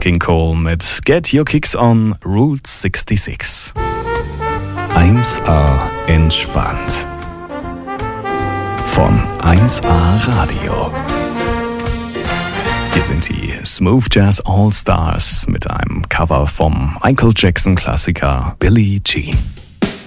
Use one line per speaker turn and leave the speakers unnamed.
King Cole mit Get Your Kicks on Route 66. 1A entspannt. Von 1A Radio. Hier sind die Smooth Jazz All Stars mit einem Cover vom Michael Jackson Klassiker Billie Jean.